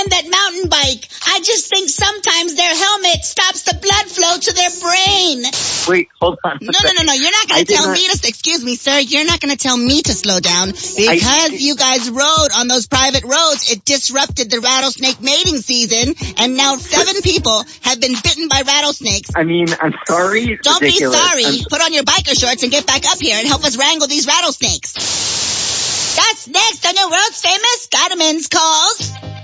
riding that mountain bike. I just think sometimes their helmet stops the blood flow to their brain. Wait, hold on. No. You're not going to tell me to... Excuse me, sir. You're not going to tell me to slow down. Because you guys rode on those private roads, it disrupted the rattlesnake mating season, and now 7 people have been bitten by rattlesnakes. I mean, I'm sorry. Don't ridiculous. be sorry. Put on your biker shorts and get back up here and help us wrangle these rattlesnakes. That's next on your world's famous Gutterman's Calls.